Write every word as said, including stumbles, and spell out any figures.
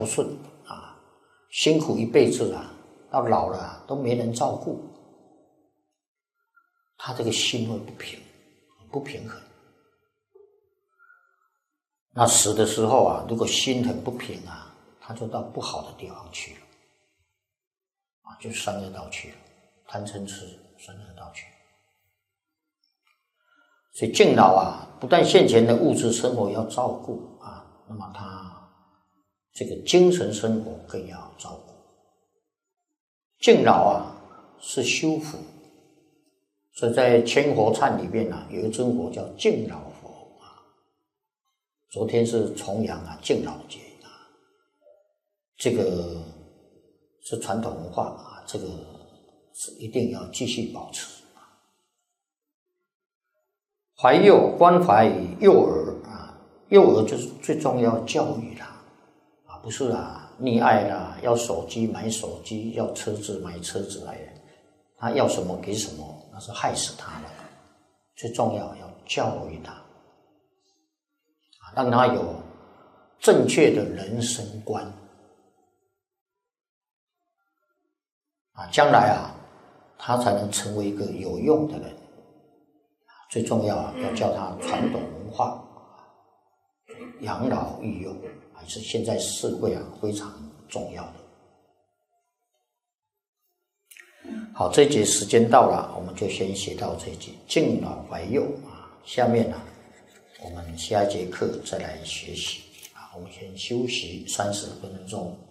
不顺啊，辛苦一辈子啊，到老了、啊、都没人照顾，他这个心会不平，不平衡。那死的时候啊，如果心很不平啊，他就到不好的地方去了，啊，就三恶道去了，贪嗔痴三恶道去了。所以敬老啊，不但现前的物质生活要照顾啊，那么他这个精神生活更要照顾。敬老啊是修福，所以在千佛忏里面啊，有一尊佛叫敬老佛啊。昨天是重阳啊，敬老节啊，这个是传统文化啊，这个是一定要继续保持。怀幼，关怀幼儿啊，幼儿就是最重要教育啦，啊，不是啊，溺爱啦，要手机买手机，要车子买车子来，他要什么给什么，那是害死他了。最重要要教育他，啊，让他有正确的人生观，啊，将来啊，他才能成为一个有用的人。最重要啊，要教他传统文化，养老育幼，还是现在社会啊非常重要的。好，这一节时间到了，我们就先学到这一节敬老怀幼啊。下面呢、啊，我们下一节课再来学习啊。我们先休息三十分钟。